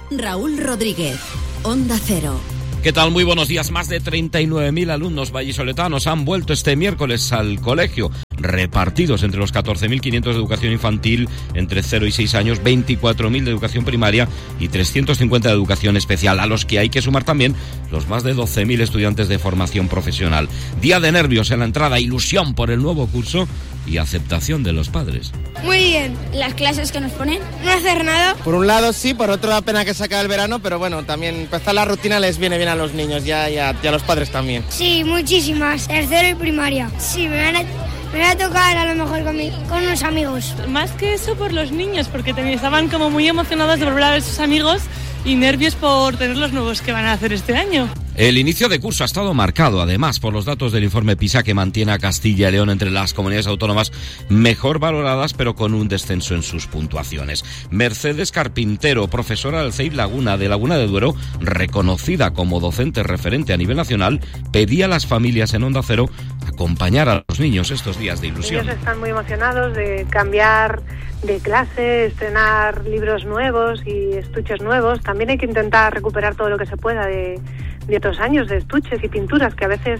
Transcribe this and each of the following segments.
Raúl Rodríguez, Onda Cero. ¿Qué tal? Muy buenos días. Más de 39.000 alumnos vallisoletanos han vuelto este miércoles al colegio, repartidos entre los 14.500 de educación infantil entre 0 y 6 años, 24.000 de educación primaria y 350 de educación especial, a los que hay que sumar también los más de 12.000 estudiantes de formación profesional. Día de nervios en la entrada, ilusión por el nuevo curso y aceptación de los padres. Muy bien. ¿Las clases que nos ponen? No hacer nada. Por un lado sí, por otro da pena que se acabe el verano, pero bueno, también empezar la rutina les viene bien a los niños y a los padres también. Sí, muchísimas. Tercero y primaria. Sí, me va a tocar a lo mejor con unos amigos. Más que eso por los niños, porque estaban como muy emocionados de volver a ver sus amigos y nervios por tener los nuevos que van a hacer este año. El inicio de curso ha estado marcado, además, por los datos del informe PISA que mantiene a Castilla y León entre las comunidades autónomas mejor valoradas, pero con un descenso en sus puntuaciones. Mercedes Carpintero, profesora del CEIP Laguna de Duero, reconocida como docente referente a nivel nacional, pedía a las familias en Onda Cero acompañar a los niños estos días de ilusión. Ellos están muy emocionados de cambiar de clase, estrenar libros nuevos y estuches nuevos. También hay que intentar recuperar todo lo que se pueda de otros años de estuches y pinturas, que a veces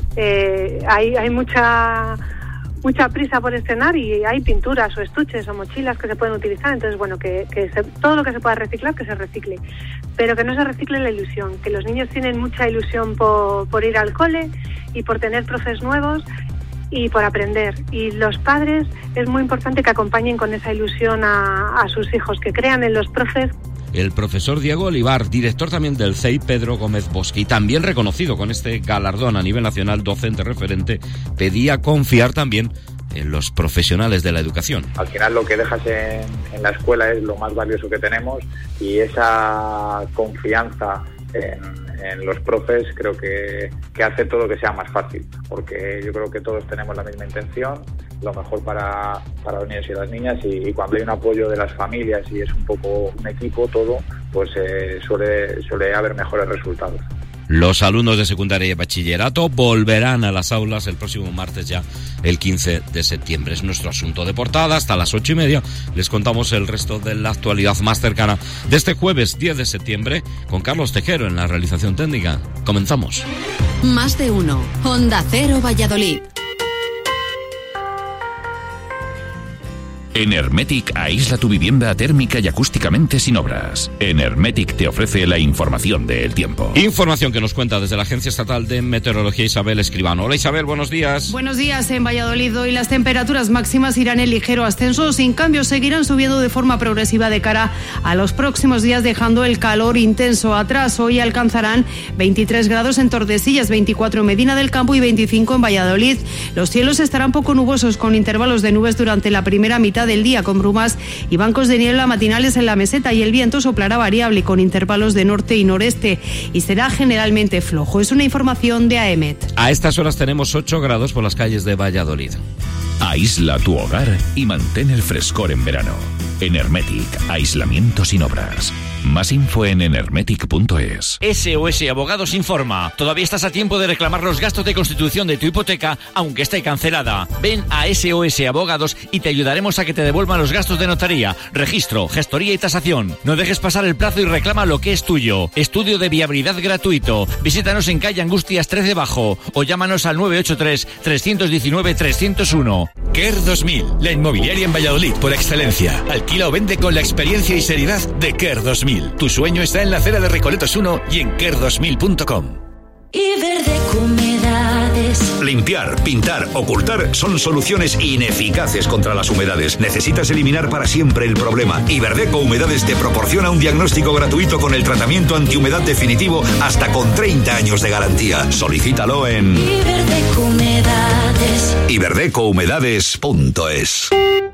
hay mucha prisa por estrenar y hay pinturas o estuches o mochilas que se pueden utilizar. Entonces, bueno, todo lo que se pueda reciclar, que se recicle, pero que no se recicle la ilusión, que los niños tienen mucha ilusión por ir al cole y por tener profes nuevos y por aprender. Y los padres es muy importante que acompañen con esa ilusión a sus hijos, que crean en los profes. El profesor Diego Olivar, director también del CEI Pedro Gómez Bosque, y también reconocido con este galardón a nivel nacional, docente referente, pedía confiar también en los profesionales de la educación. Al final lo que dejas en la escuela es lo más valioso que tenemos, y esa confianza en los profes creo que hace todo que sea más fácil, porque yo creo que todos tenemos la misma intención, lo mejor para los niños y las niñas, y cuando hay un apoyo de las familias y es un poco un equipo todo, pues suele haber mejores resultados. Los alumnos de secundaria y bachillerato volverán a las aulas el próximo martes, ya el 15 de septiembre. Es nuestro asunto de portada. Hasta las 8:30 les contamos el resto de la actualidad más cercana de este jueves 10 de septiembre con Carlos Tejero en la realización técnica. Comenzamos. Más de uno. Onda Cero Valladolid. En Hermetic aísla tu vivienda térmica y acústicamente sin obras. En Hermetic te ofrece la información del tiempo. Información que nos cuenta desde la Agencia Estatal de Meteorología Isabel Escribano. Hola Isabel, buenos días. Buenos días. En Valladolid hoy las temperaturas máximas irán en ligero ascenso, sin cambio seguirán subiendo de forma progresiva de cara a los próximos días, dejando el calor intenso atrás. Hoy alcanzarán 23 grados en Tordesillas, 24 en Medina del Campo y 25 en Valladolid. Los cielos estarán poco nubosos, con intervalos de nubes durante la primera mitad del día, con brumas y bancos de niebla matinales en la meseta, y el viento soplará variable con intervalos de norte y noreste y será generalmente flojo. Es una información de AEMET. A estas horas tenemos 8 grados por las calles de Valladolid. Aísla tu hogar y mantén el frescor en verano. En Hermetic, aislamiento sin obras. Más info en hermetic.es. SOS Abogados informa. Todavía estás a tiempo de reclamar los gastos de constitución de tu hipoteca, aunque esté cancelada. Ven a SOS Abogados y te ayudaremos a que te devuelvan los gastos de notaría, registro, gestoría y tasación. No dejes pasar el plazo y reclama lo que es tuyo. Estudio de viabilidad gratuito. Visítanos en calle Angustias 13 Bajo o llámanos al 983-319-301. KER 2000, la inmobiliaria en Valladolid por excelencia. Alquila o vende con la experiencia y seriedad de KER 2000. Tu sueño está en la acera de Recoletos 1 y en KER2000.com. Iberdeco Humedades. Limpiar, pintar, ocultar son soluciones ineficaces contra las humedades. Necesitas eliminar para siempre el problema. Iberdeco Humedades te proporciona un diagnóstico gratuito con el tratamiento antihumedad definitivo hasta con 30 años de garantía. Solicítalo en Iberdeco Humedades. Iberdecohumedades.es.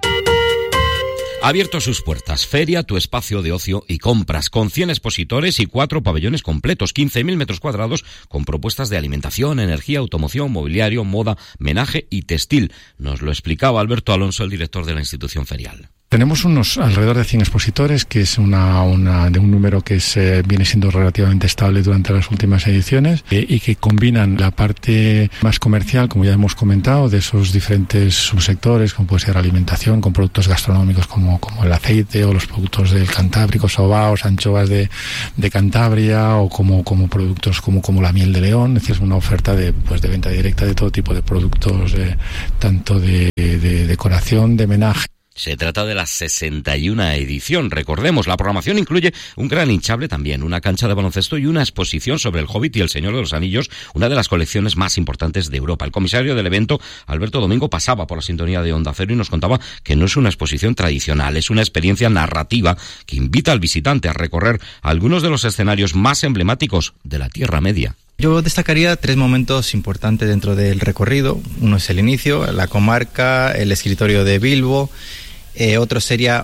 Ha abierto sus puertas Feria, tu espacio de ocio y compras, con 100 expositores y 4 pabellones completos, 15.000 metros cuadrados, con propuestas de alimentación, energía, automoción, mobiliario, moda, menaje y textil. Nos lo explicaba Alberto Alonso, el director de la institución ferial. Tenemos alrededor de 100 expositores, que es de un número que viene siendo relativamente estable durante las últimas ediciones, y que combinan la parte más comercial, como ya hemos comentado, de esos diferentes subsectores, como puede ser alimentación, con productos gastronómicos como el aceite o los productos del Cantábrico, sobaos, anchoas de Cantabria, o como productos como la miel de León. Es decir, es una oferta de venta directa de todo tipo de productos, tanto de decoración, de menaje. Se trata de la 61 edición. Recordemos, la programación incluye un gran hinchable también, una cancha de baloncesto y una exposición sobre el Hobbit y el Señor de los Anillos, una de las colecciones más importantes de Europa. El comisario del evento, Alberto Domingo, pasaba por la sintonía de Onda Cero y nos contaba que no es una exposición tradicional, es una experiencia narrativa que invita al visitante a recorrer algunos de los escenarios más emblemáticos de la Tierra Media. Yo destacaría 3 momentos importantes dentro del recorrido. Uno es el inicio, la comarca, el escritorio de Bilbo. Otro sería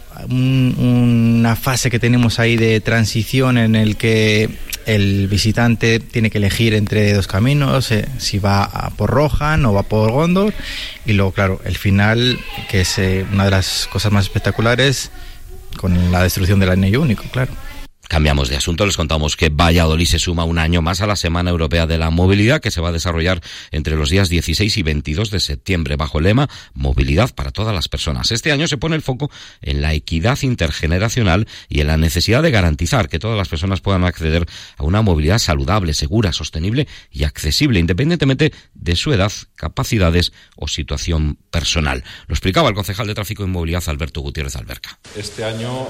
una fase que tenemos ahí de transición en el que el visitante tiene que elegir entre 2 caminos, si va por Rohan o va por Gondor. Y luego, claro, el final, que es una de las cosas más espectaculares, con la destrucción del Anillo Único, claro. Cambiamos de asunto, les contamos que Valladolid se suma un año más a la Semana Europea de la Movilidad, que se va a desarrollar entre los días 16 y 22 de septiembre, bajo el lema Movilidad para todas las personas. Este año se pone el foco en la equidad intergeneracional y en la necesidad de garantizar que todas las personas puedan acceder a una movilidad saludable, segura, sostenible y accesible, independientemente de su edad, capacidades o situación personal. Lo explicaba el concejal de Tráfico y Movilidad, Alberto Gutiérrez Alberca. Este año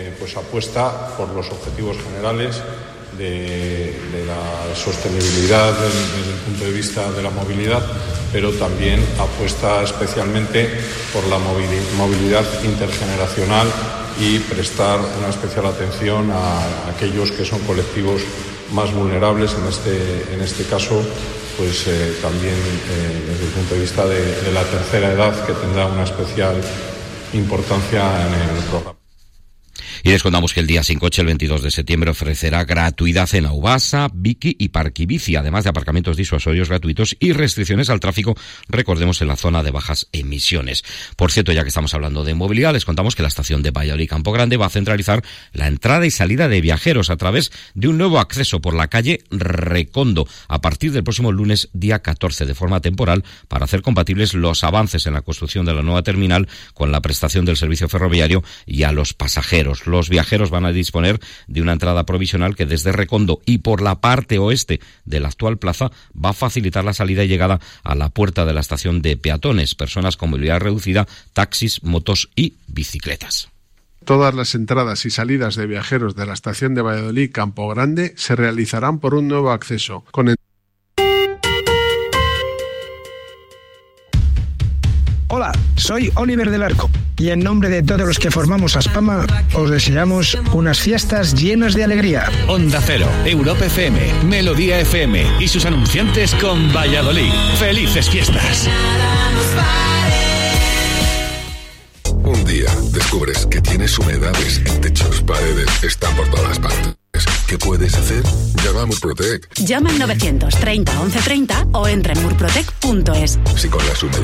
apuesta por los objetivos generales de la sostenibilidad desde el punto de vista de la movilidad, pero también apuesta especialmente por la movilidad intergeneracional y prestar una especial atención a aquellos que son colectivos más vulnerables, en este caso también desde el punto de vista de la tercera edad, que tendrá una especial importancia en el programa. Y les contamos que el día sin coche, el 22 de septiembre, ofrecerá gratuidad en Aubasa, Vicky y Parquibici, además de aparcamientos disuasorios gratuitos y restricciones al tráfico, recordemos, en la zona de bajas emisiones. Por cierto, ya que estamos hablando de movilidad, les contamos que la estación de Valladolid Campo Grande va a centralizar la entrada y salida de viajeros a través de un nuevo acceso por la calle Recondo, a partir del próximo lunes, día 14, de forma temporal, para hacer compatibles los avances en la construcción de la nueva terminal con la prestación del servicio ferroviario y a los pasajeros. Los viajeros van a disponer de una entrada provisional que desde Recondo y por la parte oeste de la actual plaza va a facilitar la salida y llegada a la puerta de la estación de peatones, personas con movilidad reducida, taxis, motos y bicicletas. Todas las entradas y salidas de viajeros de la estación de Valladolid Campo Grande se realizarán por un nuevo acceso, Hola, soy Oliver del Arco y en nombre de todos los que formamos Aspama os deseamos unas fiestas llenas de alegría. Onda Cero, Europa FM, Melodía FM y sus anunciantes con Valladolid. ¡Felices fiestas! Un día descubres que tienes humedades en techos, paredes, están por todas partes. ¿Qué puedes hacer? Llama a Murprotec. Llama al 930 1130 o entra en murprotec.es. Si con las humedades